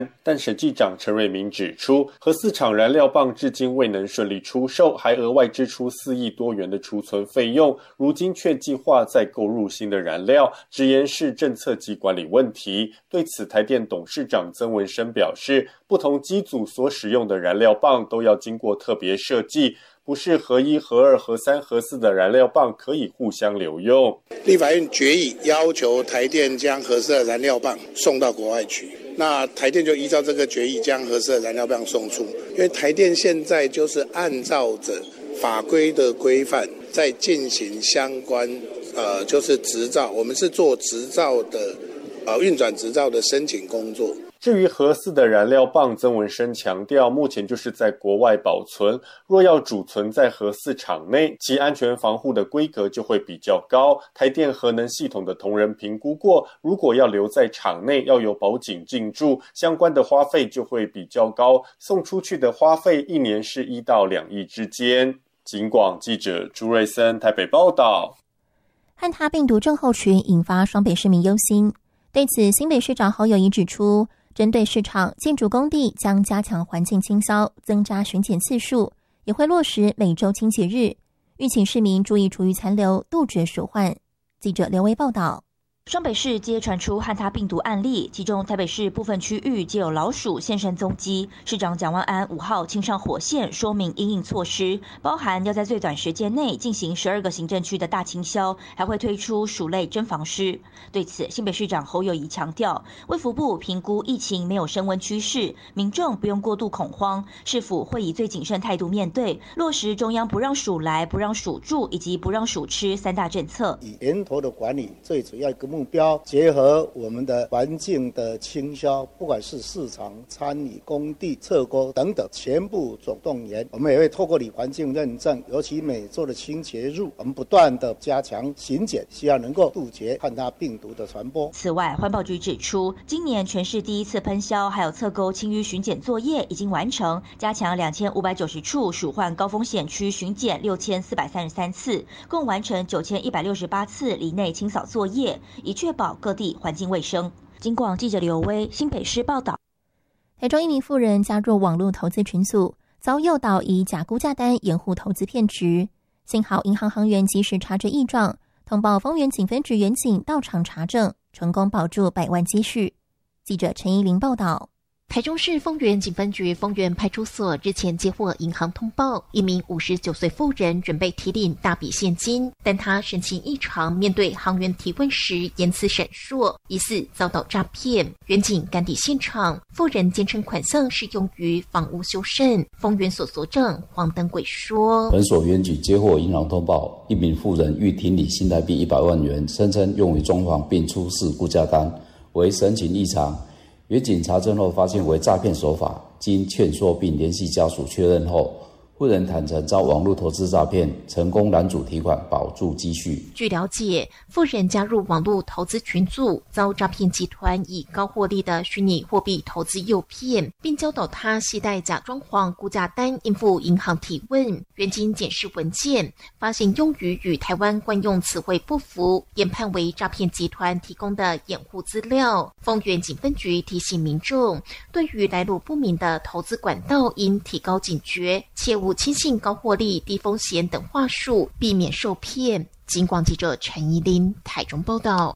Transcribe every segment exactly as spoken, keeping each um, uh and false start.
但审计长陈瑞明指出，核四厂燃料棒至今未能顺利出售，还额外支出四亿多元的储存费用，如今却计划再购入新的燃料，直言是政策及管理问题。对此，台电董事长曾文生表示，不同机组所使用的燃料棒都要经过特别设计，不是核一、核二、核三、核四的燃料棒可以互相留用。 立法院决议要求台电将核四的燃料棒送到国外去，那台电就依照这个决议将核四的燃料棒送出，因为台电现在就是按照着法规的规范在进行相关呃，就是执照，我们是做执照的呃运转执照的申请工作。 至于核四的燃料棒，曾文生强调，目前就是在国外保存，若要储存在核四厂内，其安全防护的规格就会比较高。台电核能系统的同仁评估过，如果要留在厂内，要由保警进驻，相关的花费就会比较高，送出去的花费一年是一到两亿之间。警广记者朱瑞森台北报道。 汉他病毒症候群引发双北市民忧心，对此新北市长侯友宜指出，针对市场、建筑工地将加强环境清消，增加巡检次数，也会落实每周清洁日，预请市民注意厨余残留，杜绝鼠患。记者刘维报道。 双北市皆传出汉他病毒案例，其中台北市部分区域皆有老鼠现身踪迹。市长蒋万安五号亲上火线，说明因应措施，包含要在最短时间内进行十二个行政区的大清消，还会推出鼠类侦防师。对此，新北市长侯友宜强调，卫福部评估疫情没有升温趋势，民众不用过度恐慌，市府会以最谨慎态度面对，落实中央不让鼠来、不让鼠住以及不让鼠吃三大政策。 以源头的管理最主要一个目标，结合我们的环境的清消，不管是市场、餐饮、工地、侧沟等等，全部总动员。我们也会透过里环境认证，尤其每周的清洁日，我们不断的加强巡检，希望能够杜绝汉他病毒的传播。 此外，环保局指出，今年全市第一次喷消还有侧沟清淤巡检作业已经完成，加强两千五百九十处鼠患高风险区巡检六千四百三十三次，共完成九千一百六十八次里内清扫作业，以确保各地环境卫生。警广记者刘威新北市报道。 台中一名妇人加入网络投资群组，遭诱导以假估价单掩护投资骗局，幸好银行行员及时察觉异状，通报丰原警分局员警到场查证，成功保住百万积蓄。记者陈怡玲报道。 台中市丰原警分局丰原派出所日前接获银行通报，一名五十九岁妇人准备提领大笔现金，但她神情异常，面对行员提问时言辞闪烁，疑似遭到诈骗。员警赶抵现场，妇人坚称款项是用于房屋修缮。丰原所所长黄登贵说： 本所员警接获银行通报，一名妇人欲提领新台币一百万元，声称用于装潢并出示估价单，为神情异常。员警查证后发现为诈骗手法，经劝说并联系家属确认后，妇人坦承遭网络投资诈骗，成功拦阻提款，保住积蓄。 据了解，妇人加入网络投资群组，遭诈骗集团以高获利的虚拟货币投资诱骗，并教导他携带假装潢估价单应付银行提问。员警检视文件，发现用语与台湾惯用词汇不符，研判为诈骗集团提供的掩护资料。丰原警分局提醒民众，对于来路不明的投资管道，应提高警觉，切勿轻信高获利、低风险等话术，避免受骗。警广记者陈怡琳台中报道。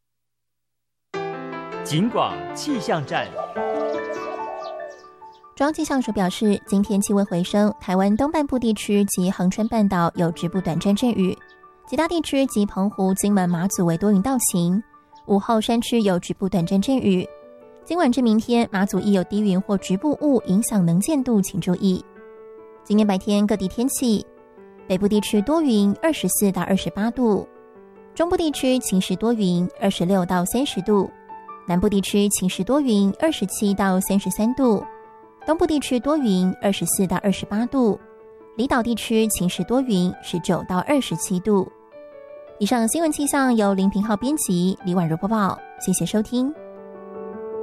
警广气象站。 中央气象署表示，今天气温回升，台湾东半部地区及恒春半岛有局部短暂阵雨，其他地区及澎湖、金门、马祖为多云到晴。午后山区有局部短暂阵雨。今晚至明天，马祖亦有低云或局部雾影响能见度，请注意。今天白天各地天气，北部地区多云，二十四到二十八度；中部地区晴时多云，二十六到三十度；南部地区晴时多云，二十七到三十三度；东部地区多云，二十四到二十八度；离岛地区晴时多云，十九到二十七度。以上新闻气象由林平浩编辑，李婉如播报，谢谢收听。